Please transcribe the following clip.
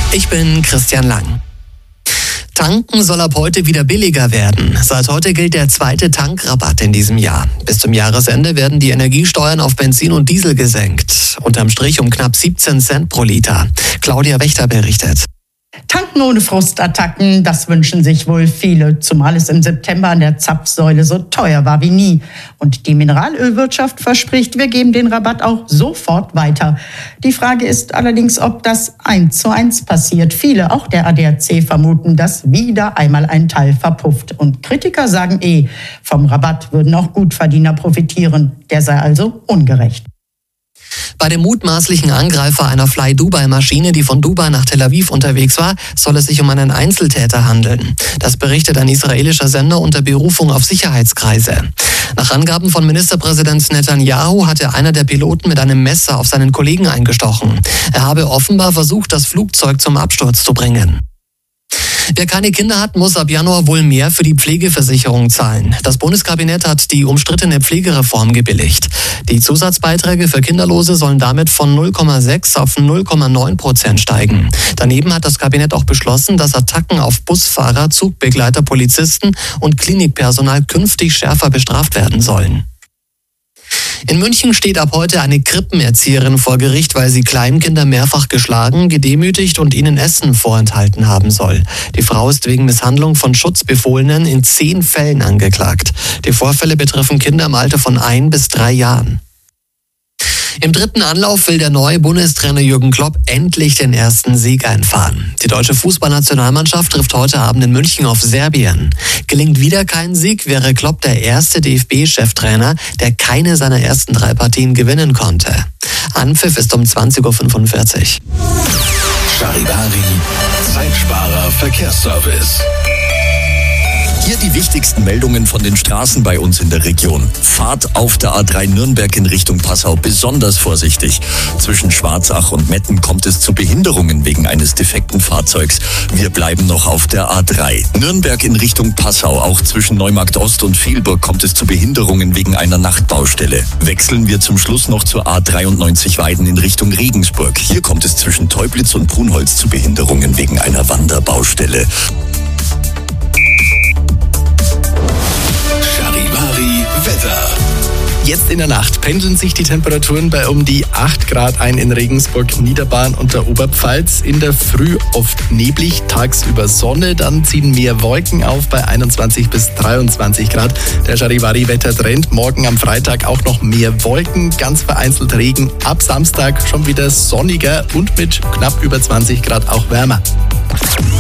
Ich bin Christian Lang. Tanken soll ab heute wieder billiger werden. Seit heute gilt der zweite Tankrabatt in diesem Jahr. Bis zum Jahresende werden die Energiesteuern auf Benzin und Diesel gesenkt. Unterm Strich um knapp 17 Cent pro Liter. Claudia Wächter berichtet. Tanken ohne Frustattacken, das wünschen sich wohl viele, zumal es im September an der Zapfsäule so teuer war wie nie. Und die Mineralölwirtschaft verspricht, wir geben den Rabatt auch sofort weiter. Die Frage ist allerdings, ob das 1:1 passiert. Viele, auch der ADAC, vermuten, dass wieder einmal ein Teil verpufft. Und Kritiker sagen vom Rabatt würden auch Gutverdiener profitieren. Der sei also ungerecht. Bei dem mutmaßlichen Angreifer einer Fly-Dubai-Maschine, die von Dubai nach Tel Aviv unterwegs war, soll es sich um einen Einzeltäter handeln. Das berichtet ein israelischer Sender unter Berufung auf Sicherheitskreise. Nach Angaben von Ministerpräsident Netanyahu hatte einer der Piloten mit einem Messer auf seinen Kollegen eingestochen. Er habe offenbar versucht, das Flugzeug zum Absturz zu bringen. Wer keine Kinder hat, muss ab Januar wohl mehr für die Pflegeversicherung zahlen. Das Bundeskabinett hat die umstrittene Pflegereform gebilligt. Die Zusatzbeiträge für Kinderlose sollen damit von 0,6 auf 0,9% steigen. Daneben hat das Kabinett auch beschlossen, dass Attacken auf Busfahrer, Zugbegleiter, Polizisten und Klinikpersonal künftig schärfer bestraft werden sollen. In München steht ab heute eine Krippenerzieherin vor Gericht, weil sie Kleinkinder mehrfach geschlagen, gedemütigt und ihnen Essen vorenthalten haben soll. Die Frau ist wegen Misshandlung von Schutzbefohlenen in 10 Fällen angeklagt. Die Vorfälle betreffen Kinder im Alter von 1 bis 3 Jahren. Im dritten Anlauf will der neue Bundestrainer Jürgen Klopp endlich den ersten Sieg einfahren. Die deutsche Fußballnationalmannschaft trifft heute Abend in München auf Serbien. Gelingt wieder kein Sieg, wäre Klopp der erste DFB-Cheftrainer, der keine seiner ersten 3 Partien gewinnen konnte. Anpfiff ist um 20:45 Uhr. Charivari, Zeitsparer Verkehrsservice. Hier die wichtigsten Meldungen von den Straßen bei uns in der Region. Fahrt auf der A3 Nürnberg in Richtung Passau besonders vorsichtig. Zwischen Schwarzach und Metten kommt es zu Behinderungen wegen eines defekten Fahrzeugs. Wir bleiben noch auf der A3. Nürnberg in Richtung Passau, auch zwischen Neumarkt Ost und Vielburg kommt es zu Behinderungen wegen einer Nachtbaustelle. Wechseln wir zum Schluss noch zur A93 Weiden in Richtung Regensburg. Hier kommt es zwischen Teublitz und Brunholz zu Behinderungen wegen einer Wanderbaustelle. Wetter. Jetzt in der Nacht pendeln sich die Temperaturen bei um die 8 Grad ein in Regensburg, Niederbayern und der Oberpfalz. In der Früh oft neblig, tagsüber Sonne, dann ziehen mehr Wolken auf bei 21 bis 23 Grad. Der Charivari-Wettertrend, morgen am Freitag auch noch mehr Wolken, ganz vereinzelt Regen. Ab Samstag schon wieder sonniger und mit knapp über 20 Grad auch wärmer.